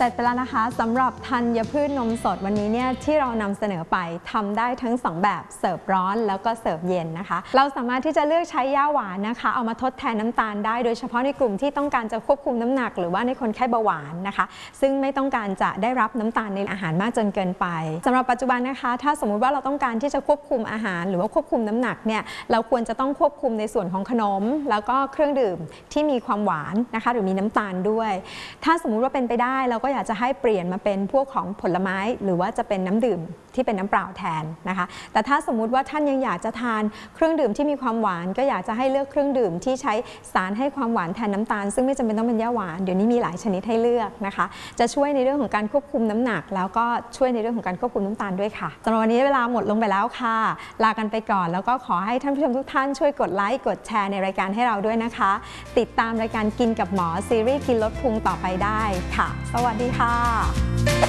เสร็จไปแล้วนะคะสำหรับธัญพืชนมสดวันนี้เนี่ยที่เรานำเสนอไปทำได้ทั้ง2แบบเสิร์ฟร้อนแล้วก็เสิร์ฟเย็นนะคะเราสามารถที่จะเลือกใช้ย่าหวานนะคะเอามาทดแทนน้ำตาลได้โดยเฉพาะในกลุ่มที่ต้องการจะควบคุมน้ำหนักหรือว่าในคนไข้เบาหวานนะคะซึ่งไม่ต้องการจะได้รับน้ำตาลในอาหารมากจนเกินไปสำหรับปัจจุบันนะคะถ้าสมมุติว่าเราต้องการที่จะควบคุมอาหารหรือว่าควบคุมน้ำหนักเนี่ยเราควรจะต้องควบคุมในส่วนของขนมแล้วก็เครื่องดื่มที่มีความหวานนะคะหรือมีน้ำตาลด้วยถ้าสมมุติว่าเป็นไปได้เราก็อยากจะให้เปลี่ยนมาเป็นพวกของผลไม้หรือว่าจะเป็นน้ำดื่มที่เป็นน้ำเปล่าแทนนะคะแต่ถ้าสมมุติว่าท่านยังอยากจะทานเครื่องดื่มที่มีความหวานก็อยากจะให้เลือกเครื่องดื่มที่ใช้สารให้ความหวานแทนน้ำตาลซึ่งไม่จำเป็นต้องเป็นย่าหวานเดี๋ยวนี้มีหลายชนิดให้เลือกนะคะจะช่วยในเรื่องของการควบคุมน้ำหนักแล้วก็ช่วยในเรื่องของการควบคุมน้ำตาลด้วยค่ะสำหรับวันนี้เวลาหมดลงไปแล้วค่ะลากันไปก่อนแล้วก็ขอให้ท่านผู้ชมทุกท่านช่วยกดไลค์กดแชร์ในรายการให้เราด้วยนะคะติดตามรายการกินกับหมอซีรีส์กินลดพุงต่อไปได้ค่ะสวัสดีค่ะ